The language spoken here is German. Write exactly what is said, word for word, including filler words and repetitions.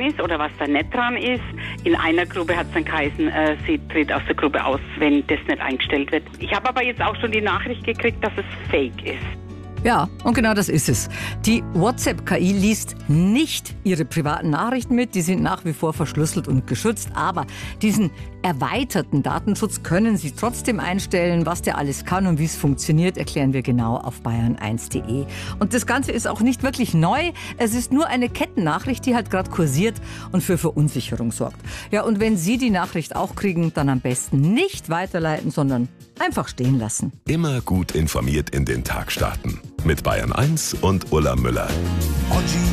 ist oder was da nicht dran ist. In einer Gruppe hat es dann geheißen, äh, sie tritt aus der Gruppe aus, wenn das nicht eingestellt wird. Ich habe aber jetzt auch schon die Nachricht gekriegt, dass es fake ist. Ja, und genau das ist es. Die WhatsApp-K I liest nicht Ihre privaten Nachrichten mit, die sind nach wie vor verschlüsselt und geschützt, aber diesen erweiterten Datenschutz können Sie trotzdem einstellen. Was der alles kann und wie es funktioniert, erklären wir genau auf bayern eins punkt de. Und das Ganze ist auch nicht wirklich neu. Es ist nur eine Kettennachricht, die halt gerade kursiert und für Verunsicherung sorgt. Ja, und wenn Sie die Nachricht auch kriegen, dann am besten nicht weiterleiten, sondern einfach stehen lassen. Immer gut informiert in den Tag starten. Mit Bayern eins und Ulla Müller.